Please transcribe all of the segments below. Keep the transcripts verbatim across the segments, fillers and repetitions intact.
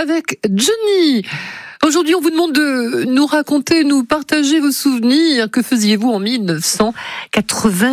avec Johnny. Aujourd'hui, on vous demande de nous raconter, nous partager vos souvenirs. Que faisiez-vous en dix-neuf cent quatre-vingt-dix-neuf ?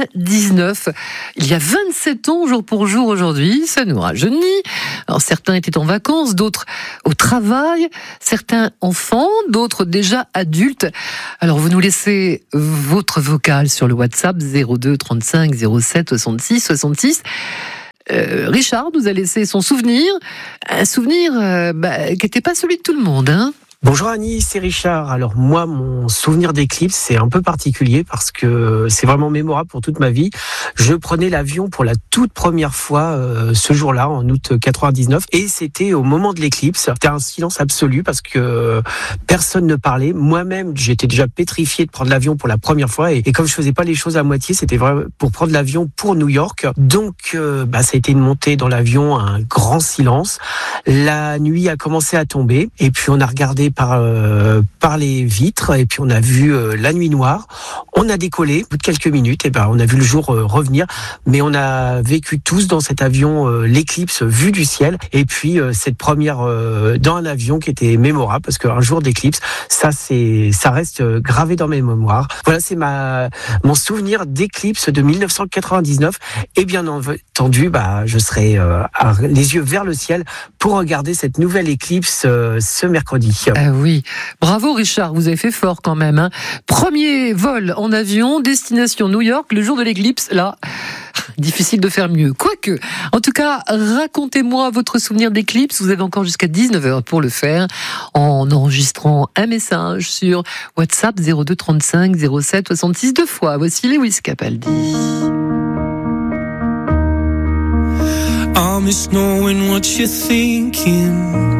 Il y a vingt-sept ans, jour pour jour aujourd'hui, ça nous rajeunit. Alors, certains étaient en vacances, d'autres au travail, certains enfants, d'autres déjà adultes. Alors, vous nous laissez votre vocal sur le WhatsApp zéro deux trente-cinq zéro sept soixante-six soixante-six. Euh, Richard nous a laissé son souvenir, un souvenir euh, bah, qui n'était pas celui de tout le monde, hein. Bonjour Annie, c'est Richard. Alors moi, mon souvenir d'éclipse, c'est un peu particulier parce que c'est vraiment mémorable pour toute ma vie. Je prenais l'avion pour la toute première fois euh, ce jour-là, en août quatre-vingt-dix-neuf, et c'était au moment de l'éclipse. C'était un silence absolu parce que personne ne parlait. Moi-même, j'étais déjà pétrifié de prendre l'avion pour la première fois, et, et comme je faisais pas les choses à moitié, c'était vraiment pour prendre l'avion pour New York. Donc, euh, bah, ça a été une montée dans l'avion, un grand silence. La nuit a commencé à tomber, et puis on a regardé par euh, par les vitres, et puis on a vu euh, la nuit noire. On a décollé au bout de quelques minutes, et ben on a vu le jour euh, revenir, mais on a vécu tous dans cet avion euh, l'éclipse vue du ciel, et puis euh, cette première euh, dans un avion qui était mémorable parce qu'un jour d'éclipse, ça c'est ça reste euh, gravé dans mes mémoires. Voilà, c'est ma mon souvenir d'éclipse de dix-neuf cent quatre-vingt-dix-neuf, et bien entendu, bah je serai euh, les yeux vers le ciel pour regarder cette nouvelle éclipse euh, ce mercredi. Ah oui, bravo Richard, vous avez fait fort quand même, hein. Premier vol en avion, destination New York, le jour de l'éclipse, là, difficile de faire mieux. Quoique, en tout cas, racontez-moi votre souvenir d'éclipse, vous avez encore jusqu'à dix-neuf heures pour le faire, en enregistrant un message sur WhatsApp zéro deux trente-cinq zéro sept soixante-six deux fois. Voici Lewis Capaldi. I miss knowing what you're thinking.